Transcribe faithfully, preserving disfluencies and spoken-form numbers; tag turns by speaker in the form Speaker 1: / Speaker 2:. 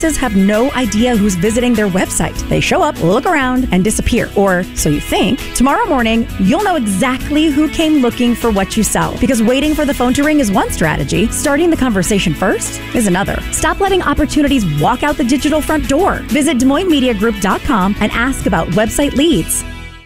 Speaker 1: have no idea who's visiting their website. They show up, look around, and disappear. Or so you think. Tomorrow morning, you'll know exactly who came looking for what you sell. Because waiting for the phone to ring is one strategy. Starting the conversation first is another. Stop letting opportunities walk out the digital front door. Visit Des Moines Media Group dot com and ask about website leads.